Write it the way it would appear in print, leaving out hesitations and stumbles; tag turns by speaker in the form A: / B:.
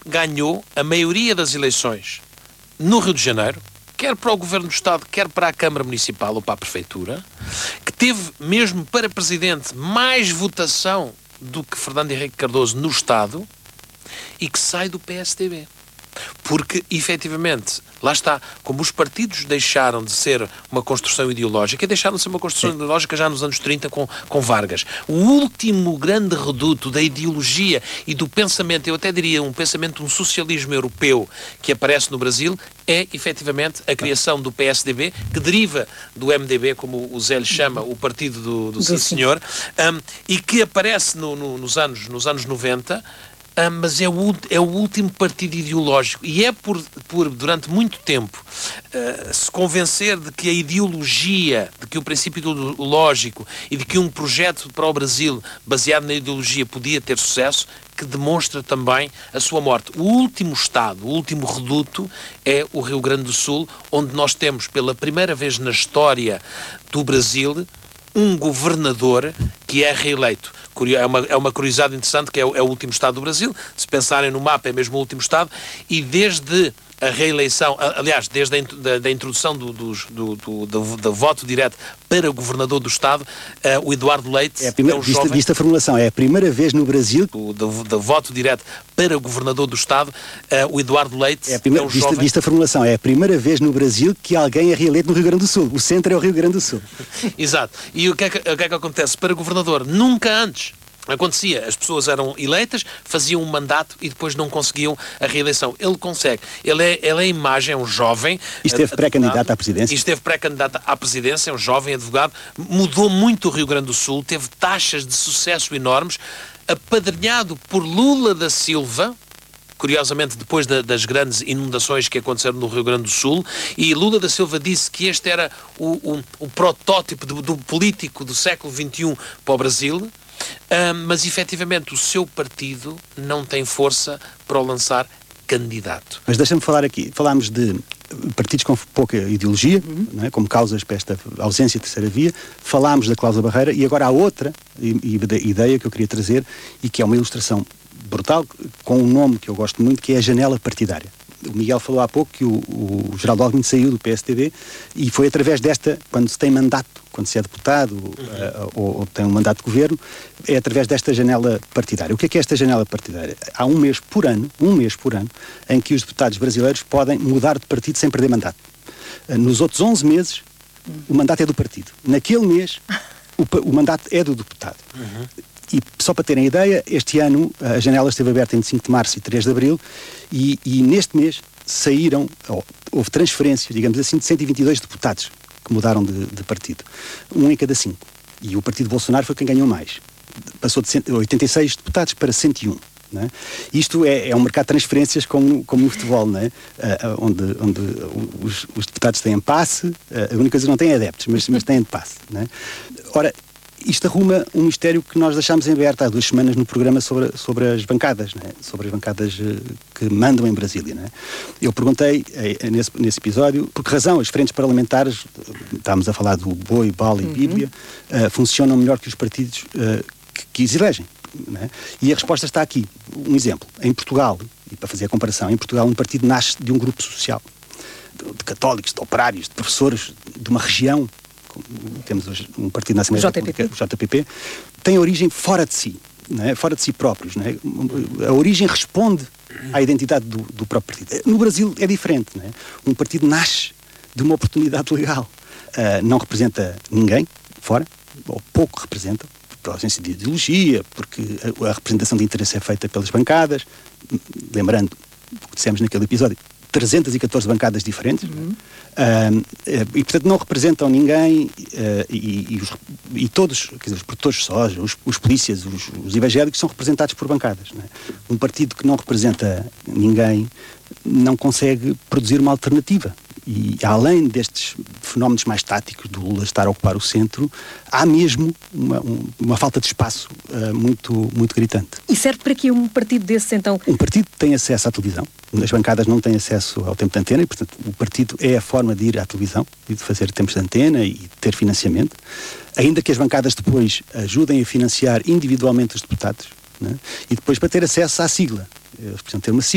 A: ganhou a maioria das eleições no Rio de Janeiro, quer para o Governo do Estado, quer para a Câmara Municipal ou para a Prefeitura, que teve mesmo para Presidente mais votação do que Fernando Henrique Cardoso no Estado e que sai do PSDB. Porque, efetivamente, lá está, como os partidos deixaram de ser uma construção ideológica, e deixaram de ser uma construção ideológica já nos anos 30 com Vargas. O último grande reduto da ideologia e do pensamento, eu até diria um pensamento, um socialismo europeu que aparece no Brasil, é, efetivamente, a criação do PSDB, que deriva do MDB, como o Zé lhe chama, o partido do Sim Senhor, e que aparece nos anos 90, mas é o último partido ideológico e é por durante muito tempo se convencer de que a ideologia, de que o princípio ideológico e de que um projeto para o Brasil baseado na ideologia podia ter sucesso, que demonstra também a sua morte. O último estado, o último reduto é o Rio Grande do Sul, onde nós temos pela primeira vez na história do Brasil um governador que é reeleito. É uma curiosidade interessante, que é o último estado do Brasil. Se pensarem no mapa, é mesmo o último estado, e desde a reeleição, aliás, desde a introdução do voto direto para governador do Estado, o Eduardo Leite é um jovem...
B: Vista a formulação, é a primeira vez no Brasil...
A: Do voto direto para governador do Estado, o Eduardo Leite é um jovem...
B: Vista a formulação, é a primeira vez no Brasil que alguém é reeleito no Rio Grande do Sul. O centro é o Rio Grande do Sul.
A: Exato. E o que é que acontece? Para governador, nunca antes acontecia, as pessoas eram eleitas, faziam um mandato e depois não conseguiam a reeleição. Ele consegue. Ele é a imagem, é um jovem...
B: E esteve pré-candidato à presidência.
A: E esteve pré-candidato à presidência, é um jovem advogado, mudou muito o Rio Grande do Sul, teve taxas de sucesso enormes, apadrinhado por Lula da Silva, curiosamente depois das grandes inundações que aconteceram no Rio Grande do Sul, e Lula da Silva disse que este era o protótipo do político do século XXI para o Brasil. Mas efetivamente o seu partido não tem força para o lançar candidato.
B: Mas deixa-me falar aqui. Falámos de partidos com pouca ideologia, não é? Como causas para esta ausência de terceira via. Falámos da cláusula barreira e agora há outra ideia que eu queria trazer e que é uma ilustração brutal, com um nome que eu gosto muito, que é a janela partidária. O Miguel falou há pouco que o Geraldo Alckmin saiu do PSDB e foi através desta, quando se tem mandato, quando se é deputado ou tem um mandato de governo, é através desta janela partidária. O que é esta janela partidária? Há um mês por ano, em que os deputados brasileiros podem mudar de partido sem perder mandato. Nos outros 11 meses, o mandato é do partido. Naquele mês, o mandato é do deputado. E só para terem ideia, este ano a janela esteve aberta em 5 de março e 3 de abril e neste mês houve transferências, digamos assim, de 122 deputados que mudaram de partido. Um em cada 5. E o partido Bolsonaro foi quem ganhou mais. Passou de 86 deputados para 101. Não é? Isto é um mercado de transferências como no futebol, não é? Onde os deputados têm passe, a única coisa que não têm é adeptos, mas têm passe. Não é? Ora, isto arruma um mistério que nós deixámos em aberto há 2 semanas no programa sobre as bancadas, não é? Sobre as bancadas que mandam em Brasília. Não é? Eu perguntei nesse episódio por que razão as frentes parlamentares, estávamos a falar do Boi, Bala e Bíblia, funcionam melhor que os partidos que os elegem. Não é? E a resposta está aqui. Um exemplo. Em Portugal, e para fazer a comparação, em Portugal um partido nasce de um grupo social, de católicos, de operários, de professores de uma região. Temos hoje um partido na Assembleia da República, o JPP, tem origem fora de si, não é? Fora de si próprios. Não é? A origem responde à identidade do próprio partido. No Brasil é diferente. Não é? Um partido nasce de uma oportunidade legal. Não representa ninguém fora, ou pouco representa, pela ausência de ideologia, porque a representação de interesse é feita pelas bancadas, lembrando o que dissemos naquele episódio, 314 bancadas diferentes, e portanto não representam ninguém, e todos, quer dizer, os produtores de soja, os polícias, os evangélicos são representados por bancadas. Não é? Um partido que não representa ninguém não consegue produzir uma alternativa. E além destes fenómenos mais táticos do Lula estar a ocupar o centro, há mesmo uma falta de espaço muito, muito gritante.
C: E serve para que um partido desses, então?
B: Um partido tem acesso à televisão. As bancadas não têm acesso ao tempo de antena e, portanto, o partido é a forma de ir à televisão e de fazer tempos de antena e ter financiamento. Ainda que as bancadas depois ajudem a financiar individualmente os deputados, né? E depois para ter acesso à sigla. Eles precisam ter uma sigla.